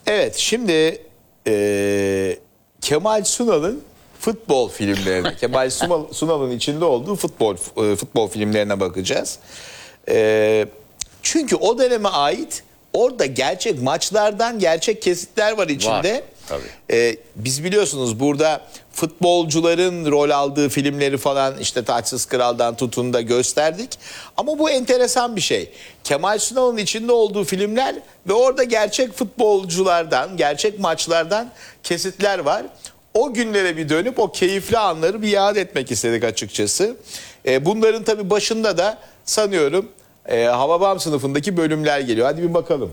Evet, şimdi Kemal Sunal'ın futbol filmlerine, Kemal Sunal'ın içinde olduğu futbol filmlerine bakacağız. Çünkü o döneme ait orada gerçek maçlardan gerçek kesitler var içinde. Var, tabii. Biz biliyorsunuz burada futbolcuların rol aldığı filmleri falan işte Taçsız Kral'dan tutun da gösterdik. Ama bu enteresan bir şey. Kemal Sunal'ın içinde olduğu filmler ve orada gerçek futbolculardan, gerçek maçlardan kesitler var. O günlere bir dönüp o keyifli anları bir yad etmek istedik açıkçası. Bunların tabii başında da sanıyorum Hababam sınıfındaki bölümler geliyor. Hadi bir bakalım.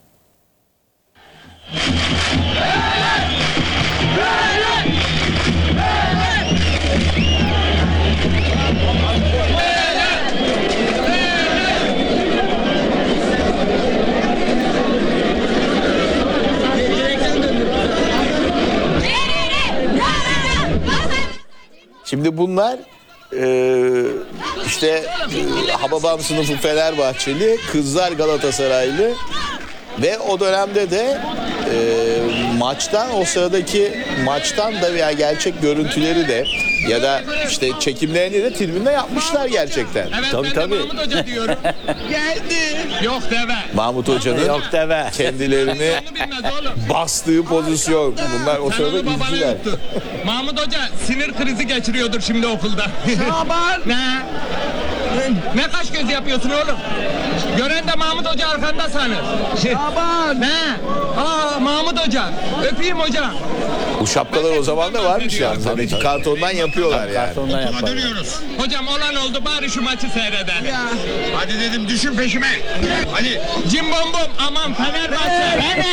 Şimdi bunlar işte Hababam sınıfı Fenerbahçeli, kızlar Galatasaraylı ve o dönemde de maçtan, o sıradaki maçtan da veya gerçek görüntüleri de ya da işte çekimlerini de tribünde yapmışlar gerçekten. Evet, Tabii, ben tabii. de Mahmut Hoca diyorum. Geldi. Yok deve. Mahmut Hoca'nın Yok deve. kendilerini Onu bilmez oğlum. bastığı pozisyon. Bunlar o Sen sırada onu babanı izciler. yuttun. Mahmut Hoca sinir krizi geçiriyordur şimdi okulda. Şaban. Ne? Ne kaş göz yapıyorsun oğlum? Gören de Mahmut Hoca arkanda sanır. Şaban. Ne? Aa Mahmut Hoca. Öpeyim hocam. Bu şapkalar o zaman da varmış yani. Demek ki kartondan yapıyorlar yani. Kartondan yapar. Dönüyoruz. Hocam olan oldu bari şu maçı seyredelim. Hadi dedim düşün peşime. Hadi. Cimbom bom aman Fenerbahçe.